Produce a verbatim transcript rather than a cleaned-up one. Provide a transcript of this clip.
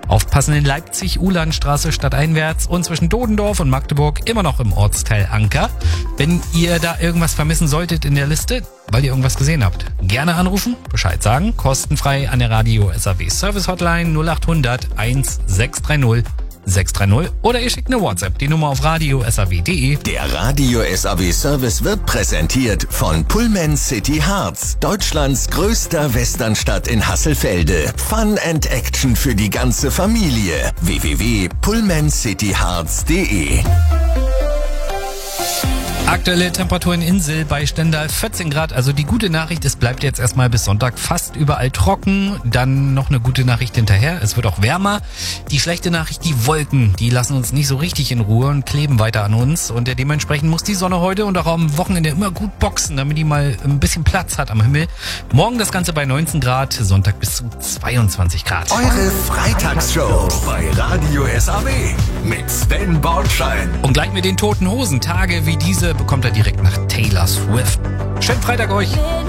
Aufpassen in Leipzig, Ulandstraße stadteinwärts und zwischen Dodendorf und Magdeburg immer noch im Ortsteil Anker. Wenn ihr da irgendwas vermissen solltet in der Liste, weil ihr irgendwas gesehen habt, gerne anrufen, Bescheid sagen, kostenfrei an der Radio S A W Service Hotline null acht hundert eins sechs drei null sechs drei null oder ihr schickt eine WhatsApp, die Nummer auf radio s a w punkt de. Der Radio S A W Service wird präsentiert von Pullman City Harz, Deutschlands größter Westernstadt in Hasselfelde. Fun and Action für die ganze Familie. w w w punkt pullman city harz punkt de. Aktuelle Temperaturen in Insel bei Stendal vierzehn Grad. Also die gute Nachricht, es bleibt jetzt erstmal bis Sonntag fast überall trocken. Dann noch eine gute Nachricht hinterher. Es wird auch wärmer. Die schlechte Nachricht, die Wolken, die lassen uns nicht so richtig in Ruhe und kleben weiter an uns. Und dementsprechend muss die Sonne heute und auch am Wochenende immer gut boxen, damit die mal ein bisschen Platz hat am Himmel. Morgen das Ganze bei neunzehn Grad, Sonntag bis zu zweiundzwanzig Grad. Eure Freitagsshow bei Radio S A W mit Sven Bordschein. Und gleich mit den Toten Hosen. Tage wie diese bekommt er direkt nach Taylor Swift. Schönen Freitag euch.